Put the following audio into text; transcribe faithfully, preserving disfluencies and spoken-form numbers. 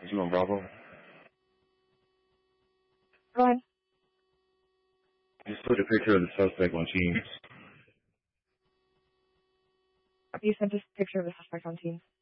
Is you on Bravo? Go ahead. Just put a picture of the suspect on Teams. You sent this picture of the suspect on Teams.